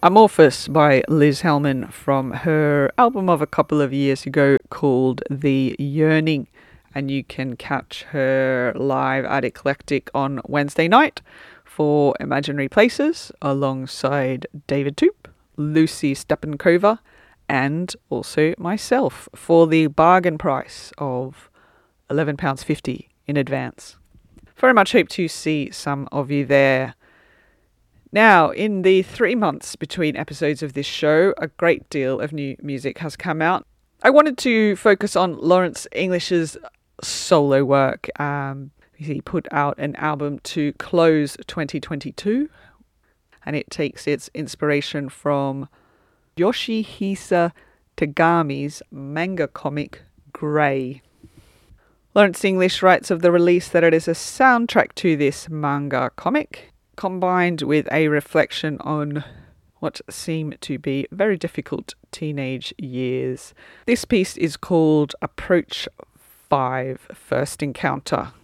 Amorphous by Liz Hellman from her album of a couple of years ago called The Yearning. And you can catch her live at Eclectic on Wednesday night for Imaginary Places alongside David Toop, Lucy Stepankova, and also myself for the bargain price of £11.50 in advance. Very much hope to see some of you there. Now, in the 3 months between episodes of this show, a great deal of new music has come out. I wanted to focus on Lawrence English's solo work. He put out an album to close 2022, and it takes its inspiration from Yoshihisa Tagami's manga comic Grey. Lawrence English writes of the release that it is a soundtrack to this manga comic, combined with a reflection on what seem to be very difficult teenage years. This piece is called Approach 5 First Encounter.